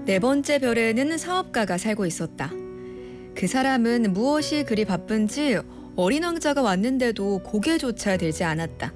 네 번째 별에는 사업가가 살고 있었다. 그 사람은 무엇이 그리 바쁜지 어린 왕자가 왔는데도 고개조차 들지 않았다.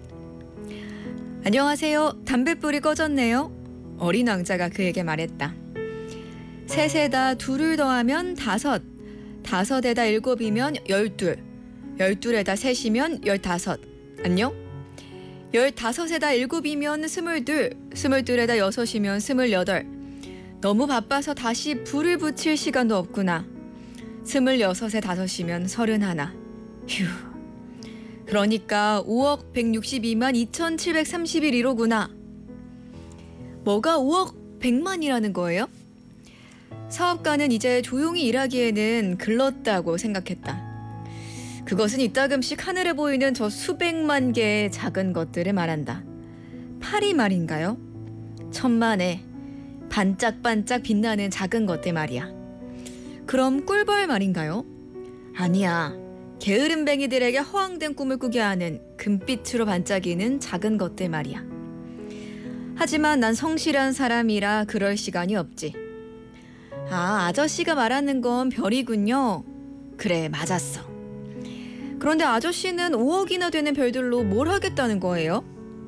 안녕하세요. 담뱃불이 꺼졌네요. 어린 왕자가 그에게 말했다. 셋에다 둘을 더하면 다섯, 다섯에다 일곱이면 열둘, 열둘에다 셋이면 열다섯. 안녕? 열다섯에다 일곱이면 스물둘, 스물둘에다 여섯이면 스물여덟. 너무 바빠서 다시 불을 붙일 시간도 없구나. 스물여섯에 다섯이면 서른하나. 휴. 그러니까 5억 162만 2731이로구나. 뭐가 5억 100만이라는 거예요? 사업가는 이제 조용히 일하기에는 글렀다고 생각했다. 그것은 이따금씩 하늘에 보이는 저 수백만 개의 작은 것들을 말한다. 파리 말인가요? 천만에 반짝반짝 빛나는 작은 것들 말이야. 그럼 꿀벌 말인가요? 아니야. 게으름뱅이들에게 허황된 꿈을 꾸게 하는 금빛으로 반짝이는 작은 것들 말이야. 하지만 난 성실한 사람이라 그럴 시간이 없지. 아, 아저씨가 말하는 건 별이군요. 그래, 맞았어. 그런데 아저씨는 5억이나 되는 별들로 뭘 하겠다는 거예요?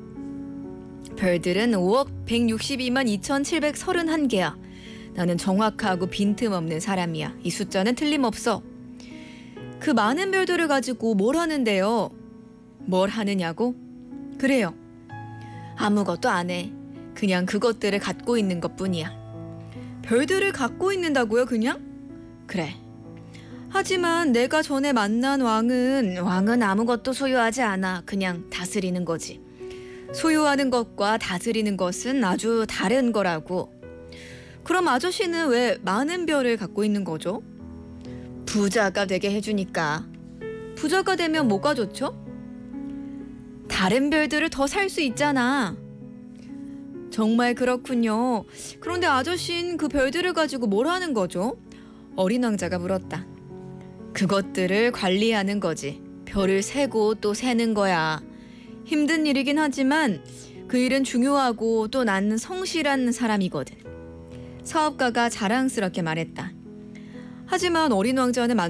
별들은 5억 162만 2731개야. 나는 정확하고 빈틈없는 사람이야. 이 숫자는 틀림없어. 그 많은 별들을 가지고 뭘 하는데요? 뭘 하느냐고? 그래요. 아무것도 안 해. 그냥 그것들을 갖고 있는 것뿐이야. 별들을 갖고 있는다고요, 그냥? 그래. 하지만 내가 전에 만난 왕은 아무것도 소유하지 않아. 그냥 다스리는 거지. 소유하는 것과 다스리는 것은 아주 다른 거라고. 그럼 아저씨는 왜 많은 별을 갖고 있는 거죠? 부자가 되게 해주니까. 부자가 되면 뭐가 좋죠? 다른 별들을 더 살 수 있잖아. 정말 그렇군요. 그런데 아저씨는 그 별들을 가지고 뭘 하는 거죠? 어린 왕자가 물었다. 그것들을 관리하는 거지. 별을 세고 또 세는 거야. 힘든 일이긴 하지만 그 일은 중요하고 또 나는 성실한 사람이거든. 사업가가 자랑스럽게 말했다. 하지만 어린 왕자는